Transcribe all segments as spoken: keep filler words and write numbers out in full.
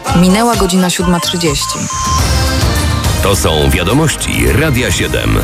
Minęła godzina siódma trzydzieści. To są wiadomości Radia siedem.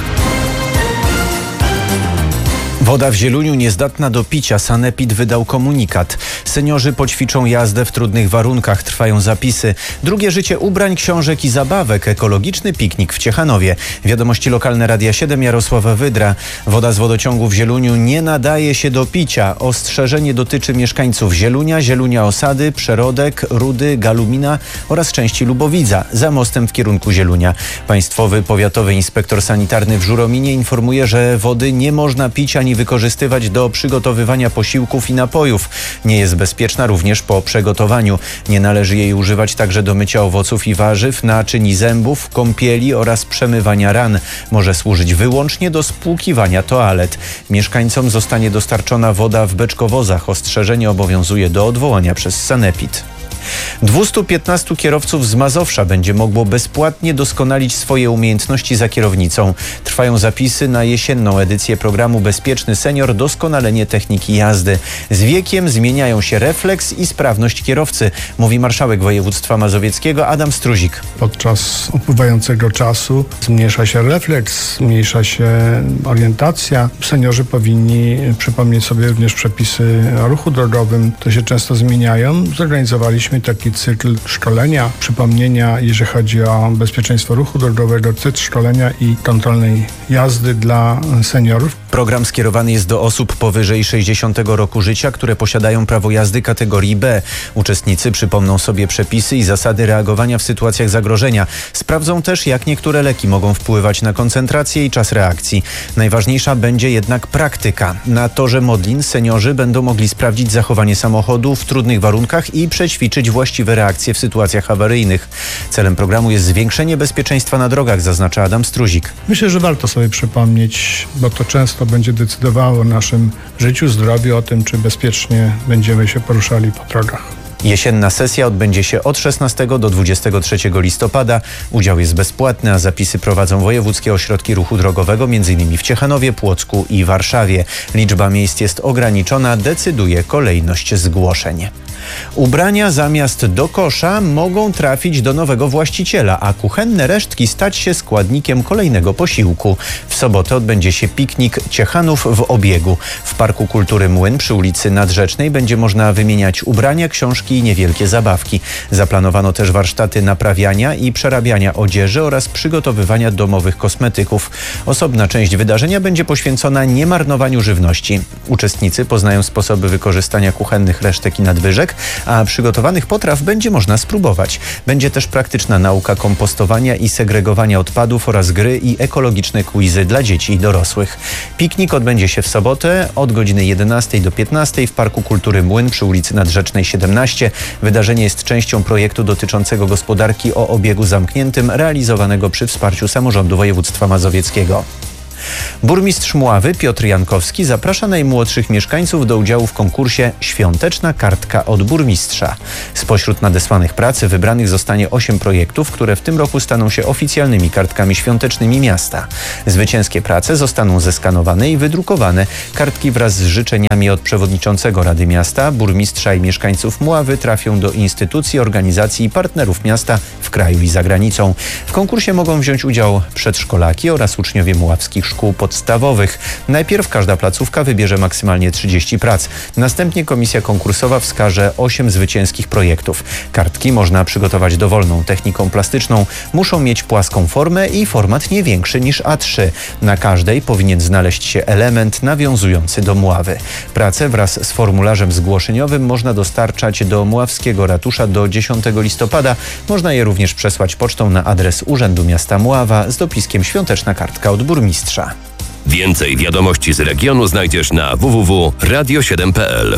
Woda w Zieluniu niezdatna do picia. Sanepid wydał komunikat. Seniorzy poćwiczą jazdę w trudnych warunkach. Trwają zapisy. Drugie życie ubrań, książek i zabawek. Ekologiczny piknik w Ciechanowie. Wiadomości lokalne Radia siedem, Jarosława Wydra. Woda z wodociągu w Zieluniu nie nadaje się do picia. Ostrzeżenie dotyczy mieszkańców Zielunia, Zielunia Osady, Przerodek, Rudy, Galumina oraz części Lubowidza. Za mostem w kierunku Zielunia. Państwowy Powiatowy Inspektor Sanitarny w Żurominie informuje, że wody nie można pić ani wykorzystywać do przygotowywania posiłków i napojów. Nie jest bezpieczna również po przygotowaniu. Nie należy jej używać także do mycia owoców i warzyw, naczyń i zębów, kąpieli oraz przemywania ran. Może służyć wyłącznie do spłukiwania toalet. Mieszkańcom zostanie dostarczona woda w beczkowozach. Ostrzeżenie obowiązuje do odwołania przez Sanepid. dwustu piętnastu kierowców z Mazowsza będzie mogło bezpłatnie doskonalić swoje umiejętności za kierownicą. Trwają zapisy na jesienną edycję programu Bezpieczny Senior – Doskonalenie techniki jazdy. Z wiekiem zmieniają się refleks i sprawność kierowcy, mówi marszałek województwa mazowieckiego Adam Struzik. Podczas upływającego czasu zmniejsza się refleks, zmniejsza się orientacja. Seniorzy powinni przypomnieć sobie również przepisy o ruchu drogowym. To się często zmieniają. Zorganizowaliśmy taki cykl szkolenia, przypomnienia, jeżeli chodzi o bezpieczeństwo ruchu drogowego, cykl szkolenia i kontrolnej jazdy dla seniorów. Program skierowany jest do osób powyżej sześćdziesiątego roku życia, które posiadają prawo jazdy kategorii B. Uczestnicy przypomną sobie przepisy i zasady reagowania w sytuacjach zagrożenia. Sprawdzą też, jak niektóre leki mogą wpływać na koncentrację i czas reakcji. Najważniejsza będzie jednak praktyka. Na torze Modlin seniorzy będą mogli sprawdzić zachowanie samochodu w trudnych warunkach i przećwiczyć właściwe reakcje w sytuacjach awaryjnych. Celem programu jest zwiększenie bezpieczeństwa na drogach, zaznacza Adam Struzik. Myślę, że warto sobie przypomnieć, bo to często będzie decydowało o naszym życiu, zdrowiu, o tym, czy bezpiecznie będziemy się poruszali po drogach. Jesienna sesja odbędzie się od szesnastego do dwudziestego trzeciego listopada. Udział jest bezpłatny, a zapisy prowadzą wojewódzkie ośrodki ruchu drogowego, m.in. w Ciechanowie, Płocku i Warszawie. Liczba miejsc jest ograniczona, decyduje kolejność zgłoszeń. Ubrania zamiast do kosza mogą trafić do nowego właściciela, a kuchenne resztki stać się składnikiem kolejnego posiłku. W sobotę odbędzie się piknik Ciechanów w obiegu. W Parku Kultury Młyn przy ulicy Nadrzecznej będzie można wymieniać ubrania, książki i niewielkie zabawki. Zaplanowano też warsztaty naprawiania i przerabiania odzieży oraz przygotowywania domowych kosmetyków. Osobna część wydarzenia będzie poświęcona niemarnowaniu żywności. Uczestnicy poznają sposoby wykorzystania kuchennych resztek i nadwyżek, a przygotowanych potraw będzie można spróbować. Będzie też praktyczna nauka kompostowania i segregowania odpadów oraz gry i ekologiczne quizy dla dzieci i dorosłych. Piknik odbędzie się w sobotę od godziny jedenastej do piętnastej w Parku Kultury Młyn przy ulicy Nadrzecznej siedemnaście. Wydarzenie jest częścią projektu dotyczącego gospodarki o obiegu zamkniętym realizowanego przy wsparciu samorządu województwa mazowieckiego. Burmistrz Mławy Piotr Jankowski zaprasza najmłodszych mieszkańców do udziału w konkursie Świąteczna kartka od burmistrza. Spośród nadesłanych prac wybranych zostanie osiem projektów, które w tym roku staną się oficjalnymi kartkami świątecznymi miasta. Zwycięskie prace zostaną zeskanowane i wydrukowane. Kartki wraz z życzeniami od przewodniczącego Rady Miasta, burmistrza i mieszkańców Mławy trafią do instytucji, organizacji i partnerów miasta w kraju i za granicą. W konkursie mogą wziąć udział przedszkolaki oraz uczniowie mławskich szkół podstawowych. Najpierw każda placówka wybierze maksymalnie trzydzieści prac. Następnie komisja konkursowa wskaże osiem zwycięskich projektów. Kartki można przygotować dowolną techniką plastyczną. Muszą mieć płaską formę i format nie większy niż A trzy. Na każdej powinien znaleźć się element nawiązujący do Mławy. Pracę wraz z formularzem zgłoszeniowym można dostarczać do Mławskiego Ratusza do dziesiątego listopada. Można je również przesłać pocztą na adres Urzędu Miasta Mława z dopiskiem Świąteczna kartka od burmistrza. Więcej wiadomości z regionu znajdziesz na w w w kropka radio siedem kropka p l.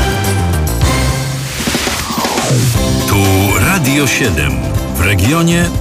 Tu Radio siedem. W regionie